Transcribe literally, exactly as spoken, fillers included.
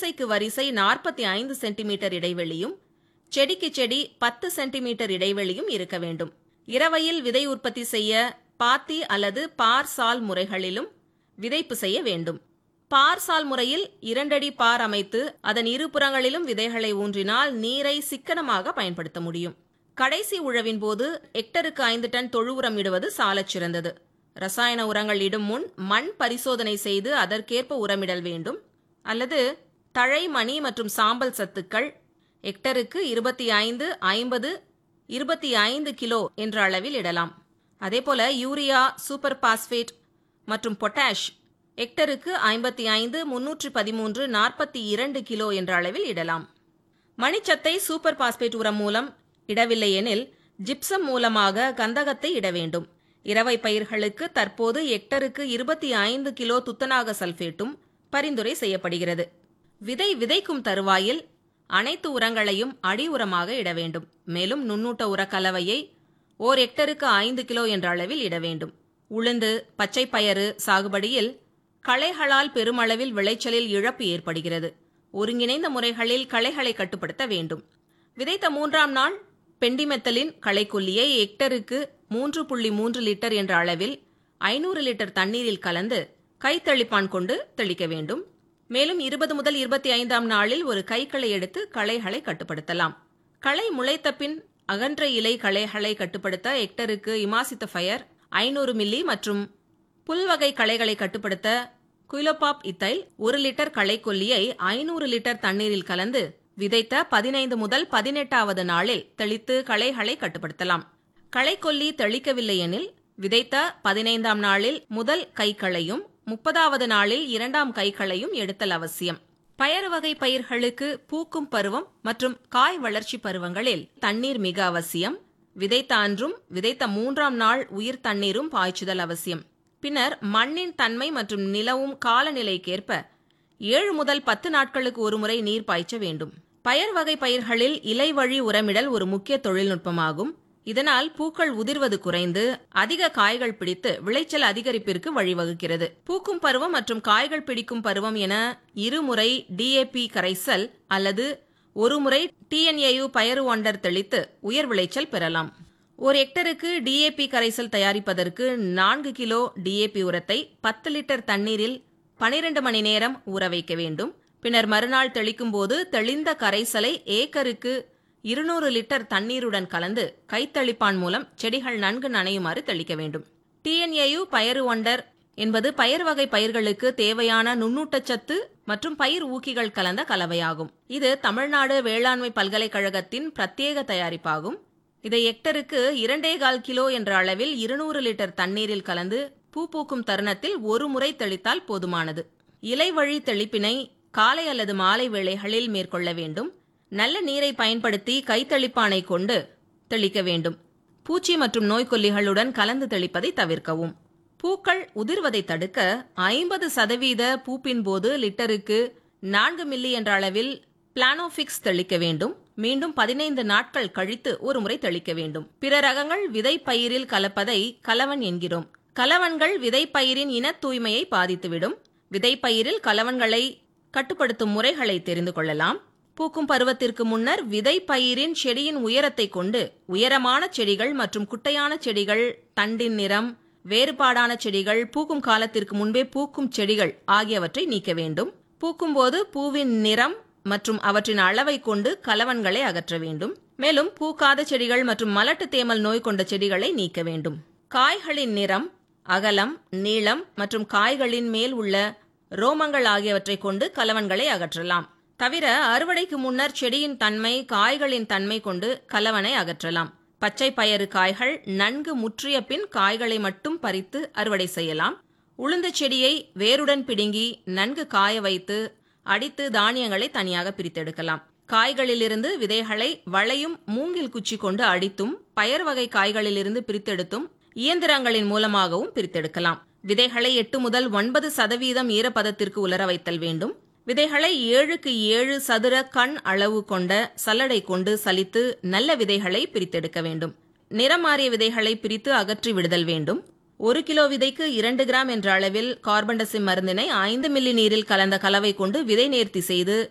வரிசைக்கு வரிசை நாற்பத்தி ஐந்து சென்டிமீட்டர் இடைவெளியும் செடிக்கு செடி பத்து சென்டிமீட்டர் இடைவெளியும் இருக்க வேண்டும். இரவையில் விதை உற்பத்தி செய்ய பாத்தி அல்லது பார் சால் முறைகளிலும் விதைப்பு செய்ய வேண்டும். பார் சால் முறையில் இரண்டடி பார் அமைத்து அதன் இருபுறங்களிலும் விதைகளை ஊன்றினால் நீரை சிக்கனமாக பயன்படுத்த முடியும். கடைசி உழவின் போது ஹெக்டருக்கு ஐந்து டன் தொழு உரம் இடுவது சாலச் சிறந்தது. ரசாயன உரங்கள் இடும் முன் மண் பரிசோதனை செய்து அதற்கேற்ப உரமிடல் வேண்டும். அல்லது தழை, மணி மற்றும் சாம்பல் சத்துக்கள் ஹெக்டருக்கு இருபத்தி ஐந்து ஐம்பது இருபத்தி ஐந்து கிலோ என்ற அளவில் இடலாம். அதேபோல யூரியா, சூப்பர் பாஸ்பேட் மற்றும் பொட்டாஷ் ஹெக்டருக்கு ஐம்பத்தி ஐந்து முன்னூற்று பதிமூன்று நாற்பத்தி இரண்டு கிலோ என்ற அளவில் இடலாம். மணிச்சத்தை சூப்பர் பாஸ்பேட் உரம் மூலம் இடவில்லை எனில் ஜிப்சம் மூலமாக கந்தகத்தை இட வேண்டும். இரவை பயிர்களுக்கு தற்போது ஹெக்டருக்கு இருபத்தி ஐந்து கிலோ துத்தநாக சல்பேட்டும் பரிந்துரை செய்யப்படுகிறது. விதை விதைக்கும் தருவாயில் அனைத்து உரங்களையும் அடி உரமாக இட வேண்டும். மேலும் நுண்ணூட்ட உர கலவையை ஓர் ஹெக்டருக்கு ஐந்து கிலோ என்ற அளவில் இட வேண்டும். உளுந்து, பச்சை பயறு சாகுபடியில் களைகளால் பெருமளவில் விளைச்சலில் இழப்பு ஏற்படுகிறது. ஒருங்கிணைந்த முறைகளில் களைகளை கட்டுப்படுத்த வேண்டும். விதைத்த மூன்றாம் நாள் பெண்டிமெத்தலின் களைக்கொல்லியை ஹெக்டருக்கு மூன்று புள்ளி மூன்று லிட்டர் என்ற அளவில் ஐநூறு லிட்டர் தண்ணீரில் கலந்து கைத்தெளிப்பான் கொண்டு தெளிக்க வேண்டும். மேலும் இருபது முதல் இருபத்தி ஐந்தாம் நாளில் ஒரு கைக்களை எடுத்து களைகளை கட்டுப்படுத்தலாம். களை முளைத்த பின் அகன்ற இலை களைகளை கட்டுப்படுத்த ஹெக்டருக்கு இமாசித்தஃபயர் ஐநூறு மில்லி மற்றும் புல்வகை களைகளை கட்டுப்படுத்த குயிலோபாப் இத்தைல் ஒரு லிட்டர் களைக்கொல்லியை ஐநூறு லிட்டர் தண்ணீரில் கலந்து விதைத்த பதினைந்து முதல் பதினெட்டாவது நாளில் தெளித்து களைகளை கட்டுப்படுத்தலாம். களைக்கொல்லி தெளிக்கவில்லை எனில் விதைத்த பதினைந்தாம் நாளில் முதல் கைக்களையும் முப்பதாவது நாளில் இரண்டாம் கைக்களையும் எடுத்தல் அவசியம். பயறு வகை பயிர்களுக்கு பூக்கும் பருவம் மற்றும் காய் வளர்ச்சி பருவங்களில் தண்ணீர் மிக அவசியம். விதைத்த அன்றும் விதைத்த மூன்றாம் நாள் உயிர் தண்ணீரும் பாய்ச்சுதல் அவசியம். பின்னர் மண்ணின் தன்மை மற்றும் நிலவும் காலநிலைக்கேற்ப ஏழு முதல் பத்து நாட்களுக்கு ஒருமுறை நீர் பாய்ச்ச வேண்டும். பயர் வகை பயிர்களில் இலை வழி உரமிடல் ஒரு முக்கிய தொழில்நுட்பமாகும். இதனால் பூக்கள் உதிர்வது குறைந்து அதிக காய்கள் பிடித்து விளைச்சல் அதிகரிப்பிற்கு வழிவகுக்கிறது. பூக்கும் பருவம் மற்றும் காய்கள் பிடிக்கும் பருவம் என இருமுறை டிஏபி கரைசல் அல்லது ஒருமுறை டிஎன்ஏயு பயறு ஒண்டர் தெளித்து உயர் விளைச்சல் பெறலாம். ஒரு ஹெக்டருக்கு டிஏபி கரைசல் தயாரிப்பதற்கு நான்கு கிலோ டிஏபி உரத்தை பத்து லிட்டர் தண்ணீரில் பனிரெண்டு மணி நேரம் ஊற வைக்க வேண்டும். பின்னர் மறுநாள் தெளிக்கும் போது தெளிந்த கரைசலை ஏக்கருக்கு இருநூறு லிட்டர் தண்ணீருடன் கலந்து கைத்தளிப்பான் மூலம் செடிகள் நன்கு நனையுமாறு தெளிக்க வேண்டும். டிஎன்ஏயு பயறு ஒண்டர் என்பது பயறு வகை பயிர்களுக்கு தேவையான நுண்ணூட்டச்சத்து மற்றும் பயிர் ஊக்கிகள் கலந்த கலவையாகும். இது தமிழ்நாடு வேளாண்மை பல்கலைக்கழகத்தின் பிரத்யேக தயாரிப்பாகும். இதை ஹெக்டருக்கு இரண்டே கால் கிலோ என்ற அளவில் இருநூறு லிட்டர் தண்ணீரில் கலந்து பூ பூக்கும் தருணத்தில் ஒரு முறை தெளித்தால் போதுமானது. இலை வழி தெளிப்பினை காலை அல்லது மாலை வேளைகளில் மேற்கொள்ள வேண்டும். நல்ல நீரை பயன்படுத்தி கைத்தளிப்பானை கொண்டு தெளிக்க வேண்டும். பூச்சி மற்றும் நோய்க்கொல்லிகளுடன் கலந்து தெளிப்பதை தவிர்க்கவும். பூக்கள் உதிர்வதை தடுக்க ஐம்பது சதவீத பூப்பின் போது லிட்டருக்கு நான்கு மில்லி என்ற அளவில் பிளானோபிக்ஸ் தெளிக்க வேண்டும். மீண்டும் பதினைந்து நாட்கள் கழித்து ஒரு முறை தெளிக்க வேண்டும். பிற ரகங்கள் விதை பயிரில் கலப்பதை கலவன் என்கிறோம். கலவன்கள் விதை பயிரின் இன தூய்மையை பாதித்துவிடும். விதை பயிரில் கலவன்களை கட்டுப்படுத்தும் முறைகளை தெரிந்து கொள்ளலாம். பூக்கும் பருவத்திற்கு முன்னர் விதை பயிரின் செடியின் உயரத்தை கொண்டு உயரமான செடிகள் மற்றும் குட்டையான செடிகள், தண்டின் நிறம், வேறுபாடான செடிகள், பூக்கும் காலத்திற்கு முன்பே பூக்கும் செடிகள் ஆகியவற்றை நீக்க வேண்டும். பூக்கும் போது பூவின் நிறம் மற்றும் அவற்றின் அளவை கொண்டு கலவன்களை அகற்ற வேண்டும். மேலும் பூக்காத செடிகள் மற்றும் மலட்டு தேமல் நோய் கொண்ட செடிகளை நீக்க வேண்டும். காய்களின் நிறம், அகலம், நீளம் மற்றும் காய்களின் மேல் உள்ள ரோமங்கள் ஆகியவற்றை கொண்டு கலவன்களை அகற்றலாம். தவிர அறுவடைக்கு முன்னர் செடியின் தன்மை, காய்களின் தன்மை கொண்டு கலவனை அகற்றலாம். பச்சை பயறு காய்கள் நன்கு முற்றிய பின் காய்களை மட்டும் பறித்து அறுவடை செய்யலாம். உளுந்து செடியை வேருடன் பிடுங்கி நன்கு காய வைத்து அடித்து தானியங்களை தனியாக பிரித்தெடுக்கலாம். காய்களிலிருந்து விதைகளை வளையும் மூங்கில் குச்சி கொண்டு அடித்தும் பயறு வகை காய்களிலிருந்து பிரித்தெடுத்தும் இயந்திரங்களின் மூலமாகவும் பிரித்தெடுக்கலாம். விதைகளை எட்டு முதல் ஒன்பது சதவீதம் ஈரப்பதத்திற்கு உலர வைத்தல் வேண்டும். விதைகளை ஏழுக்கு ஏழு சதுர கண் அளவு கொண்ட சல்லடை கொண்டு சலித்து நல்ல விதைகளை பிரித்தெடுக்க வேண்டும். நிறம் மாறிய விதைகளை பிரித்து அகற்றி விடுதல் வேண்டும். ஒரு கிலோ விதைக்கு இரண்டு கிராம் என்ற அளவில் கார்பன்டசிம் மருந்தினை ஐந்து மில்லி நீரில் கலந்த கலவை கொண்டு விதை நேர்த்தி செய்து